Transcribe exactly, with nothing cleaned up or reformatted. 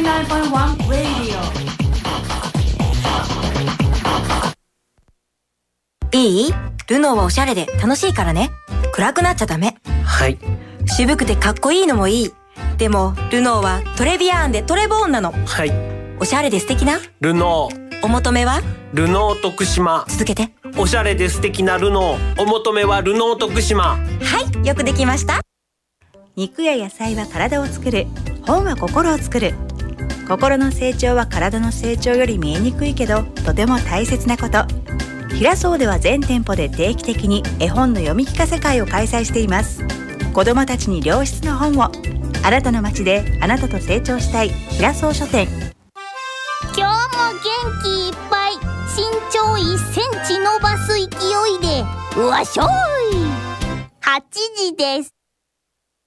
ナインポイントワン Radio。 いい？ルノーはおしゃれで楽しいからね。暗くなっちゃダメ。 はい。 渋くてかっこいいのもいい。でもルノーはトレビアーンでトレボーンなの。 はい。 おしゃれで素敵なルノー。 お求めはルノー徳島。 続けて。 おしゃれで素敵なルノー。お求めはルノー徳島。 はい、よくできました。 肉や野菜は体を作る。本は心を作る。心の成長は体の成長より見えにくいけどとても大切なこと。平荘では全店舗で定期的に絵本の読み聞かせ会を開催しています。子どもたちに良質な本を。あなたの街であなたと成長したい平荘書店。 今日も元気いっぱい身長いっセンチ伸ばす勢いでうわしょいはちじです。